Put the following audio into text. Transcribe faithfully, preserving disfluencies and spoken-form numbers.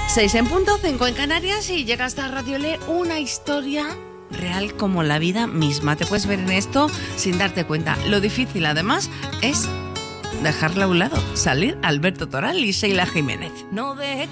Seis en punto, cinco en Canarias y llega hasta Radio Le una historia real como la vida misma. Te puedes ver en esto sin darte cuenta. Lo difícil, además, es dejarla a un lado. Salir Alberto Toral y Sheila Jiménez. No deje